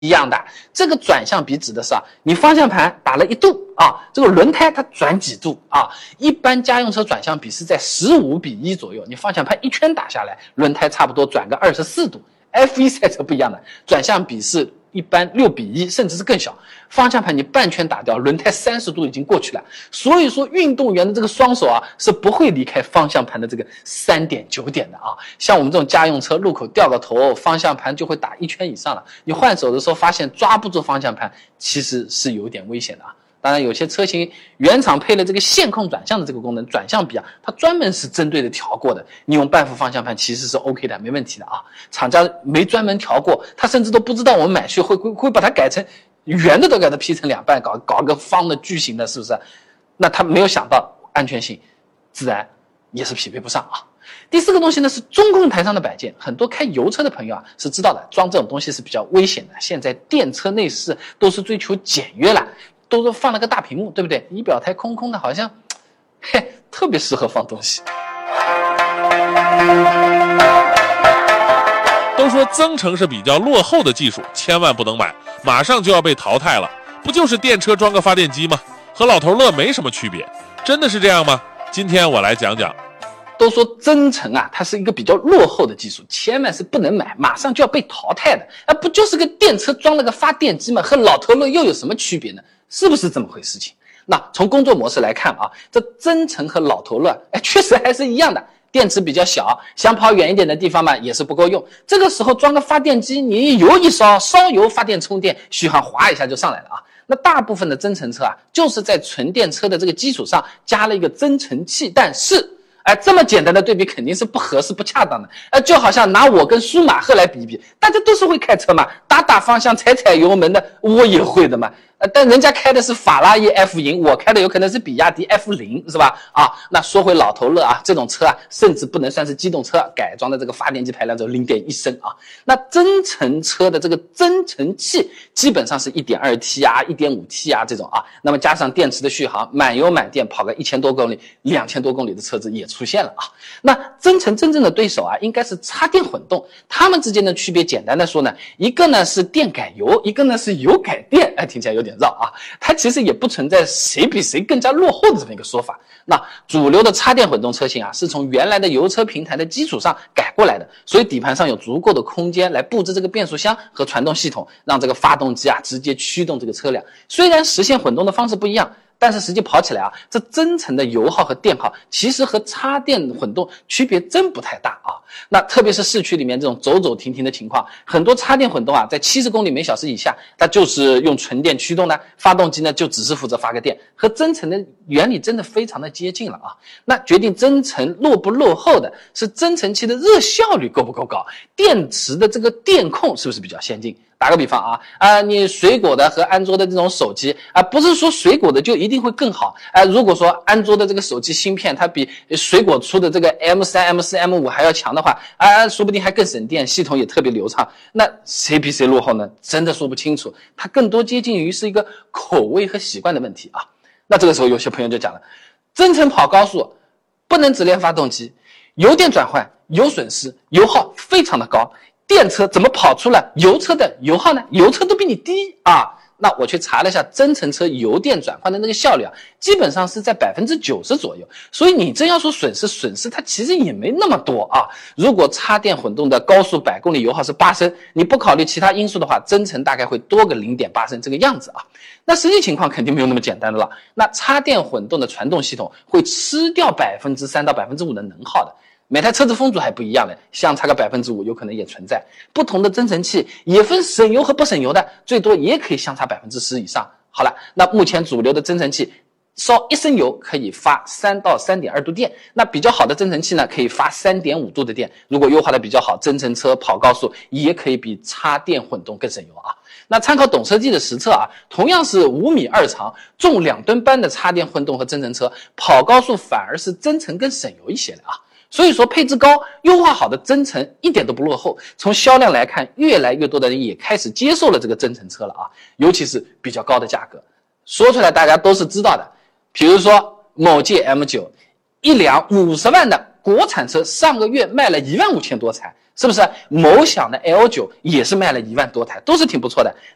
一样的，这个转向比指的是你方向盘打了1度这个轮胎它转几度一般家用车转向比是在15:1左右，你方向盘一圈打下来，轮胎差不多转个24度。F1 赛车不一样的，转向比是一般6:1，甚至是更小。方向盘你半圈打掉，轮胎30度已经过去了。所以说，运动员的这个双手是不会离开方向盘的这个3.9点的像我们这种家用车，路口掉个头，方向盘就会打1圈以上了。你换手的时候发现抓不住方向盘，其实是有点危险的当然，有些车型原厂配了这个线控转向的这个功能，转向比它专门是针对的调过的。你用半幅方向盘其实是 OK 的，没问题的厂家没专门调过，他甚至都不知道我们买去会把它改成圆的，都给它劈成2半，搞个方的矩形的，是不是？那他没有想到安全性，自然也是匹配不上第4个东西呢是中控台上的摆件，很多开油车的朋友是知道的，装这种东西是比较危险的。现在电车内饰都是追求简约了。都是放了个大屏幕，对不对？仪表台空空的，好像特别适合放东西。 都说增程是比较落后的技术，千万不能买，马上就要被淘汰了。不就是电车装个发电机吗？和老头乐没什么区别。真的是这样吗？今天我来讲讲。 都说增程它是一个比较落后的技术，千万是不能买，马上就要被淘汰的。不就是个电车装了个发电机吗？和老头乐又有什么区别呢？是不是这么回事情？那从工作模式来看这增程和老头乐确实还是一样的，电池比较小，想跑远一点的地方嘛也是不够用。这个时候装个发电机，你油一烧，烧油发电充电，续航哗一下就上来了那大部分的增程车就是在纯电车的这个基础上加了一个增程器，但是这么简单的对比肯定是不合适不恰当的就好像拿我跟舒马赫来比一比，大家都是会开车嘛，打方向踩油门的，我也会的嘛但人家开的是法拉利 F0， 我开的有可能是比亚迪 F0， 是吧那说回老头乐这种车甚至不能算是机动车，改装的这个发电机排量只有 0.1 升那增程车的这个增程器基本上是 1.2T 1.5T 这种那么加上电池的续航，满油满电跑个1000多公里2000多公里的车子也出现了那增程真正的对手应该是插电混动，它们之间的区别简单的说呢，一个呢是电改油，一个呢是油改电听起来有点绕它其实也不存在谁比谁更加落后的这么一个说法。那主流的插电混动车型是从原来的油车平台的基础上改过来的，所以底盘上有足够的空间来布置这个变速箱和传动系统，让这个发动机直接驱动这个车辆。虽然实现混动的方式不一样，但是实际跑起来这增程的油耗和电耗其实和插电混动区别真不太大那特别是市区里面这种走走停停的情况，很多插电混动在70公里每小时以下，它就是用纯电驱动的，发动机呢就只是负责发个电，和增程的原理真的非常的接近了那决定增程落不落后的是增程器的热效率够不够高，电池的这个电控是不是比较先进。打个比方你水果的和安卓的这种手机不是说水果的就一定会更好如果说安卓的这个手机芯片它比水果出的这个 M3、M4、M5 还要强的话说不定还更省电，系统也特别流畅，那谁比谁落后呢？真的说不清楚，它更多接近于是一个口味和习惯的问题那这个时候有些朋友就讲了，增程跑高速不能只练发动机，油电转换有损失，油耗非常的高，电车怎么跑出了油车的油耗呢？油车都比你低那我去查了一下增程车油电转换的那个效率基本上是在 90% 左右，所以你真要说损失它其实也没那么多如果插电混动的高速100公里油耗是8升，你不考虑其他因素的话，增程大概会多个 0.8 升这个样子那实际情况肯定没有那么简单的了，那插电混动的传动系统会吃掉 3%到 5% 的能耗的，每台车子风阻还不一样的，相差个 5%有可能也存在。不同的增程器也分省油和不省油的，最多也可以相差 10% 以上。好了，那目前主流的增程器烧1升油可以发3到 3.2 度电，那比较好的增程器呢可以发 3.5 度的电，如果优化的比较好，增程车跑高速也可以比插电混动更省油那参考懂车帝的实测同样是5米2长，重2吨半的插电混动和增程车，跑高速反而是增程更省油一些的所以说配置高优化好的增程一点都不落后，从销量来看，越来越多的人也开始接受了这个增程车了尤其是比较高的价格，说出来大家都是知道的。比如说某界 M9 一辆50万的国产车，上个月卖了15000多台，是不是？某享的 L9 也是卖了1万多台，都是挺不错的。